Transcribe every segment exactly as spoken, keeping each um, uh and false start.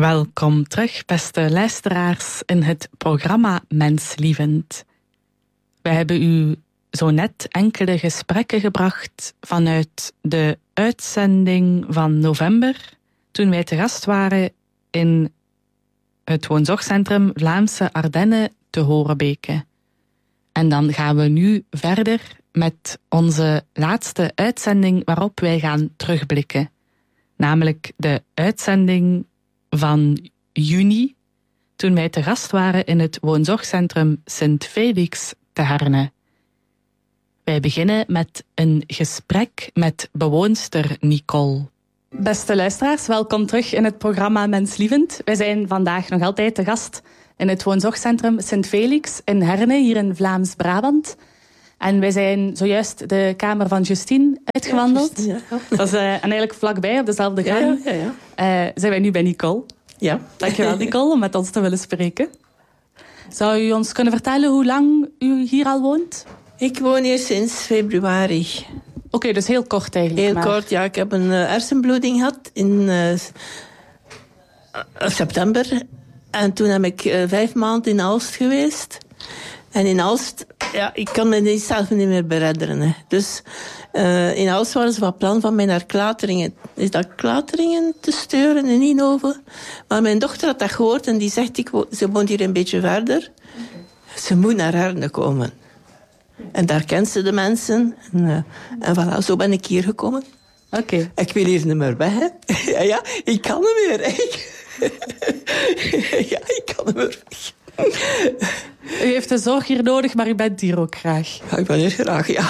Welkom terug, beste luisteraars, in het programma Menslievend. Wij hebben u zo net enkele gesprekken gebracht vanuit de uitzending van november, toen wij te gast waren in het woonzorgcentrum Vlaamse Ardennen te Horebeke. En dan gaan we nu verder met onze laatste uitzending waarop wij gaan terugblikken. Namelijk de uitzending van juni, toen wij te gast waren in het woonzorgcentrum Sint Felix te Herne. Wij beginnen met een gesprek met bewoonster Nicole. Beste luisteraars, welkom terug in het programma Menslievend. Wij zijn vandaag nog altijd te gast in het woonzorgcentrum Sint Felix in Herne, hier in Vlaams-Brabant. En wij zijn zojuist de kamer van Justine uitgewandeld. Ja, Justine, ja. Dat is uh, en eigenlijk vlakbij, op dezelfde gang. Ja, ja, ja. Uh, zijn wij nu bij Nicole. Ja. Dankjewel, Nicole, om met ons te willen spreken. Zou u ons kunnen vertellen hoe lang u hier al woont? Ik woon hier sinds februari. Oké, okay, dus heel kort eigenlijk. Heel maar. kort, ja. Ik heb een uh, hersenbloeding gehad in uh, september. En toen heb ik uh, vijf maanden in Aalst geweest. En in Aalst, ja, ik kan me zelf niet meer beredderen. Hè. Dus uh, in Aalst waren ze van plan van mij naar Klateringen. Is dat Klateringen te sturen in Eindhoven? Maar mijn dochter had dat gehoord en die zegt, ik wo- ze woont hier een beetje verder. Ze moet naar Herne komen. En daar kent ze de mensen. En, uh, en voilà, zo ben ik hier gekomen. Oké. Okay. Ik wil hier niet meer weg, hè. ja, ja, ik kan niet meer. ja, ik kan niet meer weg. U heeft de zorg hier nodig, maar u bent hier ook graag. Ja, ik ben hier graag, ja.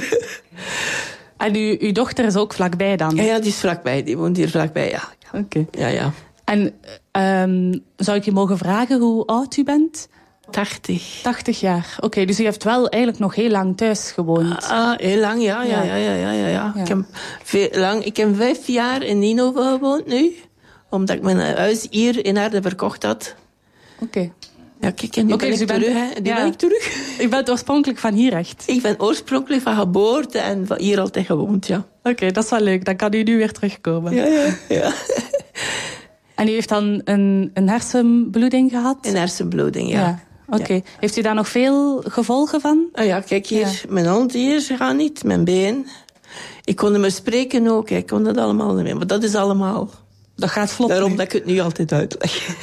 En u, uw dochter is ook vlakbij dan? Ja, ja, die is vlakbij. Die woont hier vlakbij, ja. Oké. Okay. Ja, ja. En um, zou ik je mogen vragen hoe oud u bent? tachtig. tachtig jaar. Oké, okay, dus u heeft wel eigenlijk nog heel lang thuis gewoond. Ah, heel lang, ja. ja, ja, ja, ja, ja, ja. ja. Ik, heb veel, lang, ik heb vijf jaar in Eindhoven gewoond nu. Omdat ik mijn huis hier in Herne verkocht had. Oké. Okay. Ja, kijk, en nu okay, ben, dus ik, terug, bent, nu ja. ben ik terug. U bent oorspronkelijk van hier echt? Ik ben oorspronkelijk van geboorte en van hier altijd gewoond, ja. Oké, okay, dat is wel leuk. Dan kan u nu weer terugkomen. Ja, ja, ja. En u heeft dan een, een hersenbloeding gehad? Een hersenbloeding, ja. ja. Oké. Okay. Ja. Heeft u daar nog veel gevolgen van? Ah ja, kijk hier. Ja. Mijn hand hier gaat niet, mijn been. Ik kon niet meer spreken ook. Ik kon dat allemaal niet meer. Maar dat is allemaal... Dat gaat vlot. Daarom nu. dat ik het nu altijd uitleg.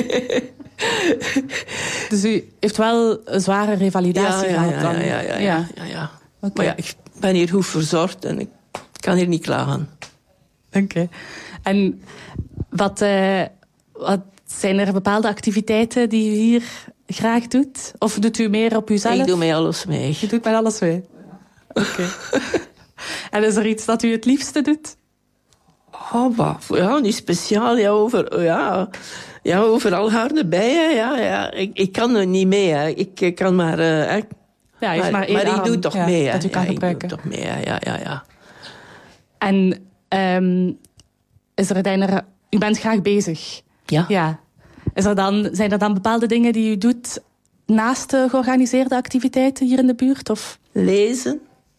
Dus u heeft wel een zware revalidatie ja, ja, gehad dan? Ja, ja, ja. ja. ja, ja. Okay. Maar ja, ik ben hier goed verzorgd en ik kan hier niet klagen. Oké. Okay. En wat, uh, wat zijn er bepaalde activiteiten die u hier graag doet? Of doet u meer op uzelf? Ik doe mij alles mee. Je doet mij alles mee? Oké. Okay. En is er iets dat u het liefste doet? Oh, wat? Ja, niet speciaal. Ja, over, ja, ja, overal harde bijen. Ja, ja. Ik, ik kan er niet mee. Hè. Ik, ik kan maar... Uh, hè. Ja, maar, maar, maar ik doe toch ja, mee. Hè. Dat u kan ja, gebruiken. Ik doe toch mee, ja, ja, ja. ja. En um, is er dan... Er, u bent graag bezig. Ja. Ja. Is er dan, zijn er dan bepaalde dingen die u doet naast de georganiseerde activiteiten hier in de buurt? Of? Lezen.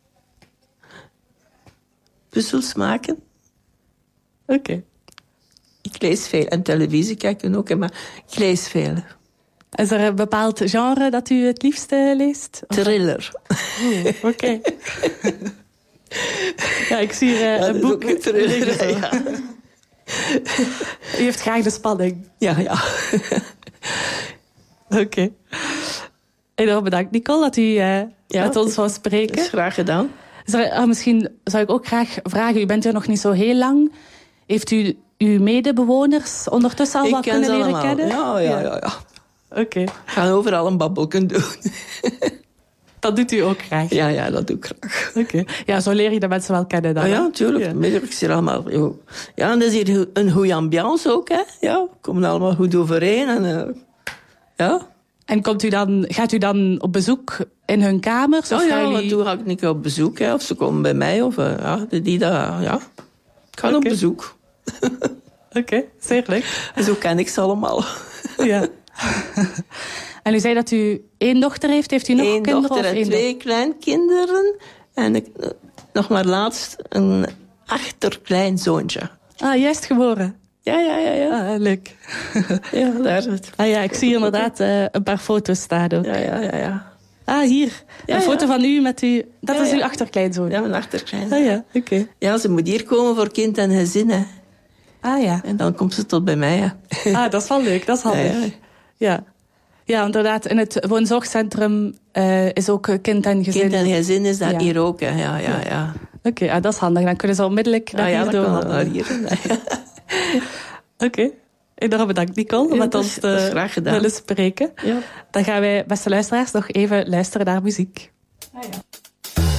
Puzzels maken. Oké. Okay. Ik lees veel. En televisie kijken ook, maar ik lees veel. Is er een bepaald genre dat u het liefste leest? Of? Thriller. Oké. Okay. Ja, ik zie hier uh, ja, een boek. Een thriller, ja. U heeft graag de spanning. Ja, ja. Oké. Okay. Enorm bedankt, Nicole, dat u uh, ja, met ons wou spreken. Dat is graag gedaan. Er, uh, misschien zou ik ook graag vragen, u bent hier nog niet zo heel lang. Heeft u uw medebewoners ondertussen al ik wat ken kunnen leren allemaal. kennen? Ja, ja, ja. ja. Oké. Okay. Ik ga overal een babbelken doen. Dat doet u ook graag? Ja, ja, dat doe ik graag. Oké. Okay. Ja, zo leer je de mensen wel kennen dan. Ah, ja, natuurlijk. Ja. Ik zie allemaal... Ja, en dat is hier een goede ambiance ook, hè. Ja, we komen allemaal goed overeen. En, uh, ja. En komt u dan, gaat u dan op bezoek in hun kamers? Ja, of ja, jullie... toen ga ik niet op bezoek, hè. Of ze komen bij mij, of... Uh, ja, die dat... Ja, ik ga okay. op bezoek. Oké, okay, zeer leuk. En zo ken ik ze allemaal. Ja. En u zei dat u één dochter heeft. Heeft u nog Eén kinderen? dochter en één twee do- kleinkinderen. En ik, nog maar laatst een achterkleinzoontje. Ah, juist geboren? Ja, ja, ja. ja. Ah, leuk. Ja, daar is het. Ah ja, ik zie inderdaad uh, een paar foto's staan ook. Ja, ja, ja. ja. Ah, hier. Ja, een foto ja. van u met u... Dat ja, is ja. uw achterkleinzoon. Ja, mijn achterkleinzoon. Ah ja, oké. Okay. Ja, ze moet hier komen voor kind en gezin, hè. Ah ja. En dan komt ze tot bij mij, ja. Ah, dat is wel leuk. Dat is handig. Ja, ja. ja. ja inderdaad. In het woonzorgcentrum uh, is ook kind en gezin. Kind en gezin is dat ja. hier ook, hè. Ja, ja, ja. Oké, okay, ah, dat is handig. Dan kunnen ze onmiddellijk naar ah, ja, hier door. Ja, naar hier. Oké. Okay. Enorm bedankt, Nicole, om ja, met ons te willen spreken. Ja. Dan gaan wij, beste luisteraars, nog even luisteren naar muziek. Ah, ja.